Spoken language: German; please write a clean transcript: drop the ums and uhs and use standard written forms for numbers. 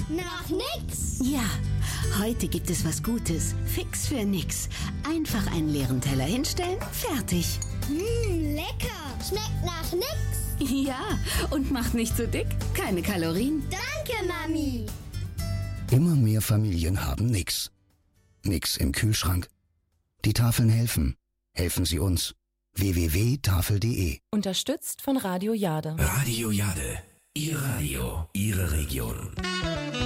Nach nix. Ja, heute gibt es was Gutes. Fix für nix. Einfach einen leeren Teller hinstellen, fertig. Lecker. Schmeckt nach nix. Ja, und macht nicht so dick. Keine Kalorien. Danke, Mami. Immer mehr Familien haben nix. Nix im Kühlschrank. Die Tafeln helfen. Helfen Sie uns. www.tafel.de. Unterstützt von Radio Jade. Radio Jade. Ihr Radio, Ihre Region.